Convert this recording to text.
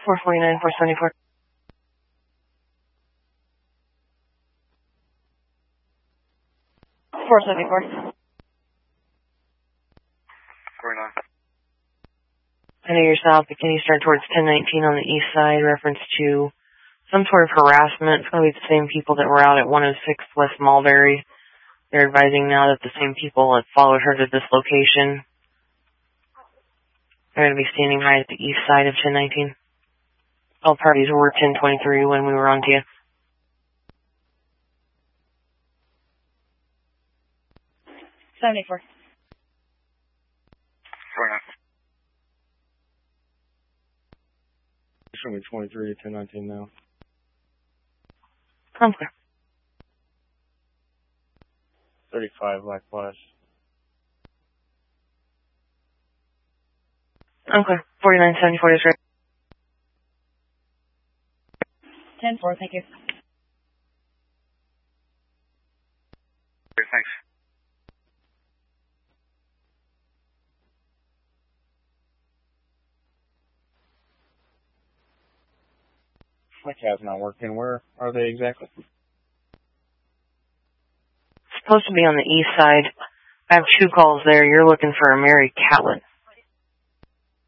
449, 474. I know you're south, but can you start towards 1019 on the east side, reference to some sort of harassment? It's going to be the same people that were out at 106 West Mulberry. They're advising now that the same people that followed her to this location are going to be standing right at the east side of 1019. All parties were 1023 when we were on to you. It's going to be 23 to 1019 now. I'm clear. 35 likewise. I'm clear. 4974 is right. 10-4, thank you. Okay, thanks. My cab's not working. Where are they exactly? Supposed to be on the east side. I have 2 calls there. You're looking for a Mary Catlett.